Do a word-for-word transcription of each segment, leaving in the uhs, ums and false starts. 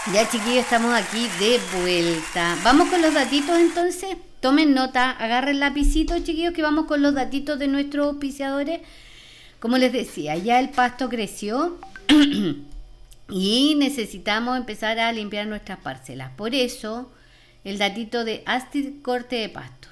Ya, chiquillos, estamos aquí de vuelta. Vamos con los datitos entonces. Tomen nota, agarren lapicito, chiquillos, que vamos con los datitos de nuestros auspiciadores. Como les decía, ya el pasto creció y necesitamos empezar a limpiar nuestras parcelas. Por eso, el datito de Astir Corte de Pasto.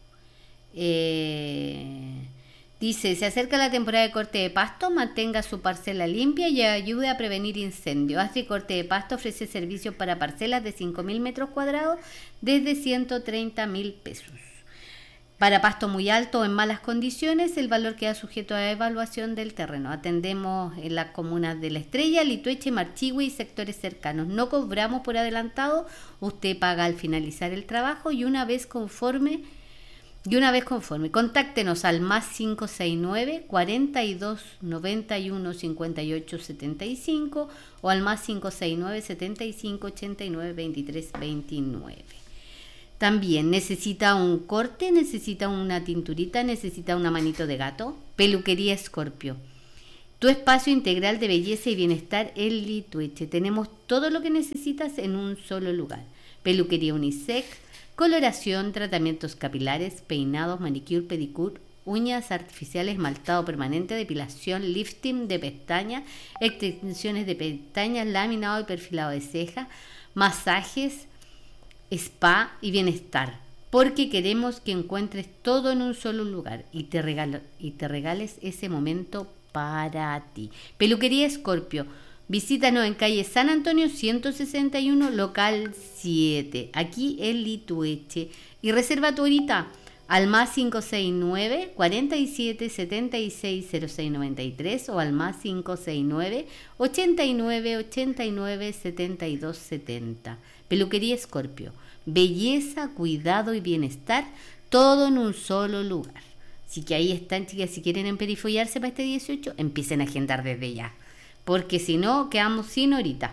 Eh... Dice, se acerca la temporada de corte de pasto, mantenga su parcela limpia y ayude a prevenir incendios. Astrid Corte de Pasto ofrece servicios para parcelas de cinco mil metros cuadrados desde ciento treinta mil pesos. Para pasto muy alto o en malas condiciones, el valor queda sujeto a evaluación del terreno. Atendemos en las comunas de La Estrella, Litueche, Marchihue y sectores cercanos. No cobramos por adelantado, usted paga al finalizar el trabajo y una vez conforme... Y una vez conforme, contáctenos al más cinco seis nueve, cuarenta y dos, noventa y uno, cincuenta y ocho, setenta y cinco o al más cinco seis nueve, setenta y cinco, ochenta y nueve, veintitrés, veintinueve. También necesita un corte, necesita una tinturita, necesita una manito de gato. Peluquería Escorpio. Tu espacio integral de belleza y bienestar en Litueche. Tenemos todo lo que necesitas en un solo lugar. Peluquería unisex, coloración, tratamientos capilares, peinados, manicure, pedicure, uñas artificiales, esmaltado permanente, depilación, lifting de pestañas, extensiones de pestañas, laminado y perfilado de ceja, masajes, spa y bienestar. Porque queremos que encuentres todo en un solo lugar y te, regalo, y te regales ese momento para ti. Peluquería Escorpio. Visítanos en calle San Antonio ciento sesenta y uno, local siete, aquí en Litueche. Y reserva tu horita al más cinco seis nueve, cuarenta y siete, setenta y seis, cero seis noventa y tres o al más cinco seis nueve, ochenta y nueve, ochenta y nueve, setenta y dos setenta. Peluquería Escorpio. Belleza, cuidado y bienestar, todo en un solo lugar. Así que ahí están, chicas, si quieren emperifollarse para este dieciocho, empiecen a agendar desde ya. Porque si no, quedamos sin horita.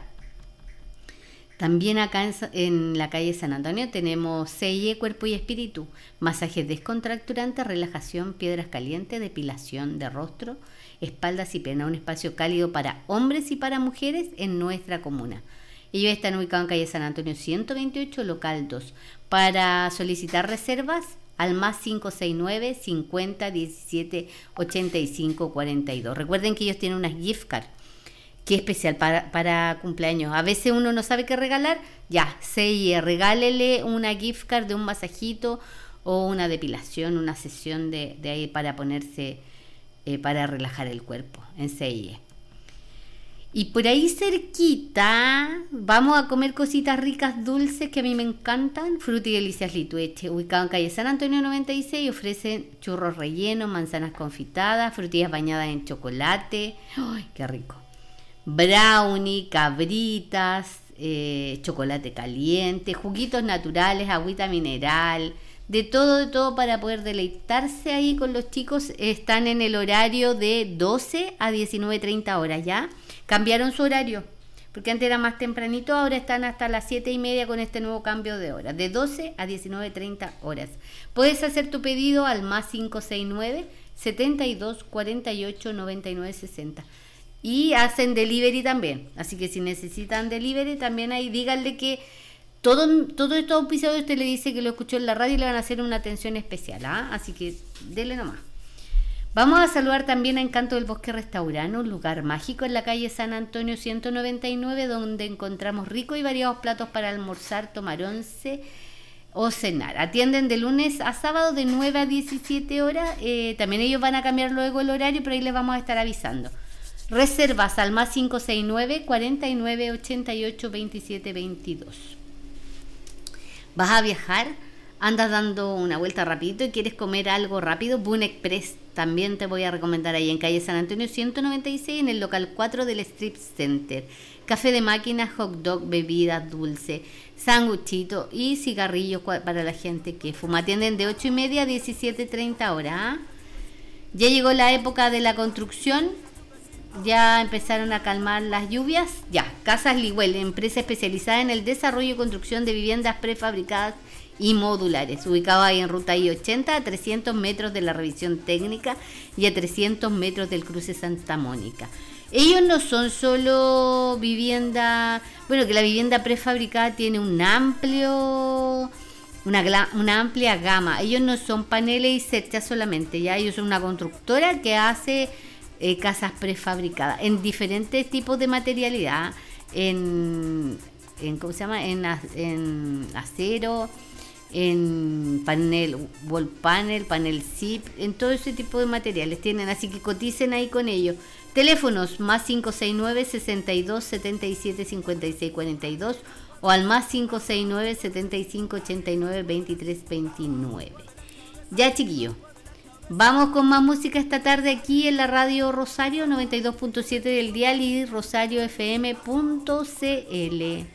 También acá en, en la calle San Antonio tenemos C I E Cuerpo y Espíritu, masajes descontracturantes, relajación, piedras calientes, depilación de rostro, espaldas y piernas. Un espacio cálido para hombres y para mujeres en nuestra comuna. Ellos están ubicados en calle San Antonio ciento veintiocho, local dos. Para solicitar reservas, al más cinco seis nueve, cincuenta, diecisiete, ochenta y cinco, cuarenta y dos. Recuerden que ellos tienen unas gift cards. Qué especial para, para cumpleaños. A veces uno no sabe qué regalar. Ya, C I E, regálele una gift card de un masajito o una depilación, una sesión de, de ahí para ponerse, eh, para relajar el cuerpo en C I E. Y por ahí cerquita vamos a comer cositas ricas, dulces, que a mí me encantan. Fruta y Delicias Litueche, ubicado en calle San Antonio noventa y seis, ofrecen churros rellenos, manzanas confitadas, frutillas bañadas en chocolate. ¡Ay, qué rico! Brownie, cabritas, eh, chocolate caliente, juguitos naturales, agüita mineral, de todo, de todo para poder deleitarse ahí con los chicos. Están en el horario de doce a diecinueve treinta horas, ¿ya? Cambiaron su horario, porque antes era más tempranito, ahora están hasta las siete y media con este nuevo cambio de hora, de doce a diecinueve treinta horas. Puedes hacer tu pedido al más cinco seis nueve, setenta y dos, cuarenta y ocho, noventa y nueve, sesenta. Y hacen delivery también. Así que si necesitan delivery, también ahí díganle que todo, todo estos auspiciadores usted le dice que lo escuchó en la radio y le van a hacer una atención especial. ¿ah? Así que denle nomás. Vamos a saludar también a Encanto del Bosque Restaurante, un lugar mágico en la calle San Antonio ciento noventa y nueve, donde encontramos ricos y variados platos para almorzar, tomar once o cenar. Atienden de lunes a sábado de nueve a diecisiete horas. Eh, también ellos van a cambiar luego el horario, pero ahí les vamos a estar avisando. Reservas al más cinco seis nueve, cuarenta y nueve, ochenta y ocho, veintisiete, veintidós. ¿Vas a viajar? ¿Andas dando una vuelta rapidito y quieres comer algo rápido? Boon Express también te voy a recomendar ahí en calle San Antonio ciento noventa y seis, en el local cuatro del Strip Center. Café de máquina, hot dog, bebidas dulce, sanguchito y cigarrillos para la gente que fuma. Atienden de ocho y media a diecisiete treinta horas. ¿eh? Ya llegó la época de la construcción. Ya empezaron a calmar las lluvias. Ya, Casas Ligüel, empresa especializada en el desarrollo y construcción de viviendas prefabricadas y modulares, ubicado ahí en ruta I ochenta, a trescientos metros de la revisión técnica y a trescientos metros del cruce Santa Mónica. Ellos no son solo vivienda, bueno, que la vivienda prefabricada tiene un amplio, una, gla- una amplia gama. Ellos no son paneles y cerchas solamente, ya ellos son una constructora que hace eh, casas prefabricadas en diferentes tipos de materialidad, en, en ¿cómo se llama? En, a- en acero, en panel, wall panel, panel zip, en todo ese tipo de materiales tienen, así que coticen ahí con ellos. Teléfonos más cinco seis nueve, sesenta y dos, setenta y siete, cincuenta y seis cuarenta y dos o al más cinco seis nueve, setenta y cinco, ochenta y nueve, veintitrés veintinueve. Ya, chiquillos, vamos con más música esta tarde aquí en la radio Rosario noventa y dos punto siete del dial y rosario f m punto c l.